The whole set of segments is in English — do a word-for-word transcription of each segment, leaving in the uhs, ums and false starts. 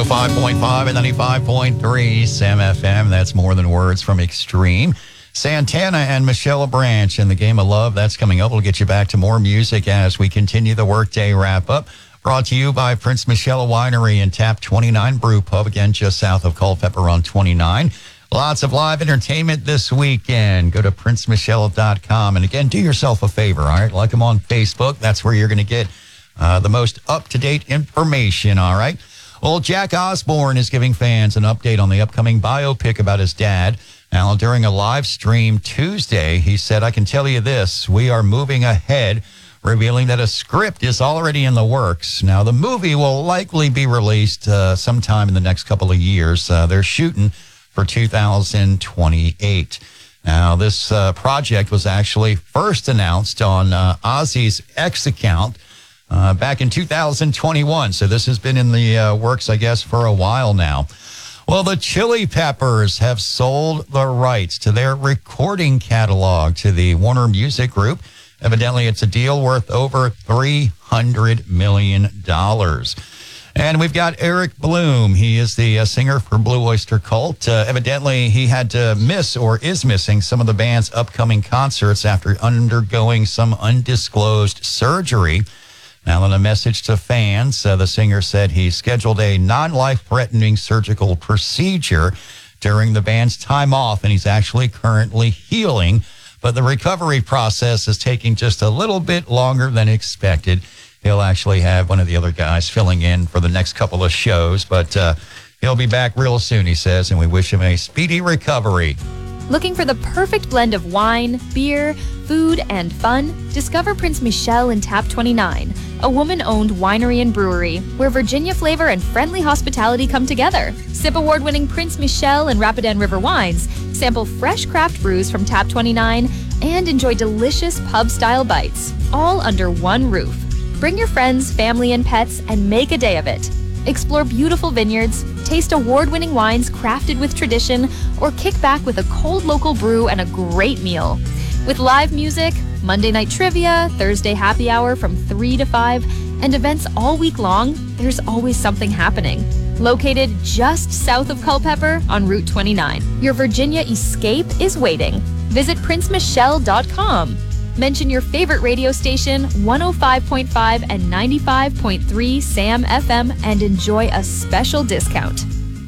oh five point five and ninety-five point three Sam F M. That's More Than Words from Extreme. Santana and Michelle Branch in the Game of Love. That's coming up. We'll get you back to more music as we continue the workday wrap-up. Brought to you by Prince Michelle Winery and Tap twenty-nine Brew Pub, again, just south of Culpeper on twenty-nine. Lots of live entertainment this weekend. Go to prince michelle dot com. And again, do yourself a favor, all right? Like them on Facebook. That's where you're going to get uh, the most up-to-date information, all right? Well, Jack Osborne is giving fans an update on the upcoming biopic about his dad. Now, during a live stream Tuesday, he said, "I can tell you this, we are moving ahead," revealing that a script is already in the works. Now, the movie will likely be released uh, sometime in the next couple of years. Uh, they're shooting for two thousand twenty-eight. Now, this uh, project was actually first announced on uh, Ozzy's X account uh, back in two thousand twenty-one. So this has been in the uh, works, I guess, for a while now. Well, the Chili Peppers have sold the rights to their recording catalog to the Warner Music Group. Evidently, it's a deal worth over three hundred million dollars. And we've got Eric Bloom. He is the uh, singer for Blue Oyster Cult. Uh, evidently, he had to miss or is missing some of the band's upcoming concerts after undergoing some undisclosed surgery. Now, in a message to fans, uh, the singer said he scheduled a non-life-threatening surgical procedure during the band's time off, and he's actually currently healing. But the recovery process is taking just a little bit longer than expected. He'll actually have one of the other guys filling in for the next couple of shows, but uh, he'll be back real soon, he says, and we wish him a speedy recovery. Looking for the perfect blend of wine, beer, food, and fun? Discover Prince Michelle and Tap twenty-nine, a woman-owned winery and brewery where Virginia flavor and friendly hospitality come together. Sip award-winning Prince Michelle and Rapidan River wines, sample fresh craft brews from Tap twenty-nine, and enjoy delicious pub-style bites, all under one roof. Bring your friends, family, and pets and make a day of it. Explore beautiful vineyards, taste award-winning wines crafted with tradition, or kick back with a cold local brew and a great meal. With live music, Monday night trivia, Thursday happy hour from three to five, and events all week long, there's always something happening. Located just south of Culpeper on Route twenty-nine, your Virginia escape is waiting. Visit prince michelle dot com. Mention your favorite radio station, one oh five point five and ninety-five point three Sam F M, and enjoy a special discount.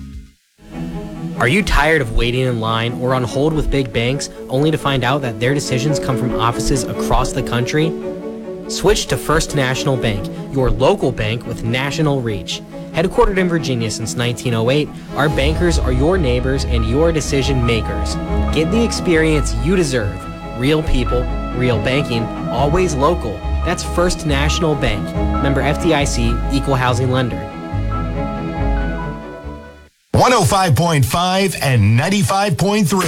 Are you tired of waiting in line or on hold with big banks only to find out that their decisions come from offices across the country? Switch to First National Bank, your local bank with national reach. Headquartered in Virginia since nineteen oh eight, our bankers are your neighbors and your decision makers. Get the experience you deserve. Real people, real banking, always local. That's First National Bank. Member F D I C, Equal Housing Lender. one oh five point five and ninety-five point three